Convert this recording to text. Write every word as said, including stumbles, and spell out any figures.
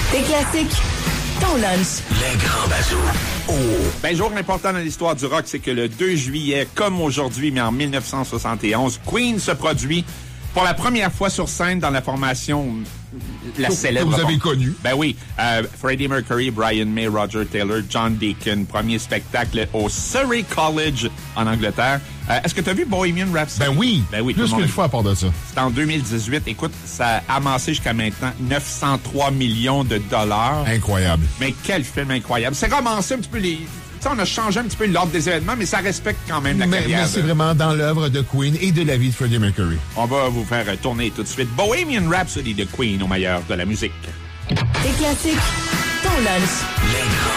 Tes classiques, ton lunch. Les grands bazous. Oh. Ben, jour important dans l'histoire du rock, c'est que le deux juillet, comme aujourd'hui, mais en mille neuf cent soixante et onze, Queen se produit pour la première fois sur scène dans la formation, la que célèbre. vous avez connu. Ben oui. Euh, Freddie Mercury, Brian May, Roger Taylor, John Deacon. Premier spectacle au Surrey College en Angleterre. Euh, est-ce que tu as vu Bohemian Rhapsody? Ben oui. Ben oui. Plus qu'une fois à part de ça. C'est en deux mille dix-huit. Écoute, ça a amassé jusqu'à maintenant neuf cent trois millions de dollars. Incroyable. Mais quel film incroyable. C'est romancé un petit peu les... Tu sais, on a changé un petit peu l'ordre des événements, mais ça respecte quand même la mais, carrière. Mais c'est vraiment dans l'œuvre de Queen et de la vie de Freddie Mercury. On va vous faire tourner tout de suite Bohemian Rhapsody de Queen au meilleur de la musique. Tes classiques, ton lunch. Les grands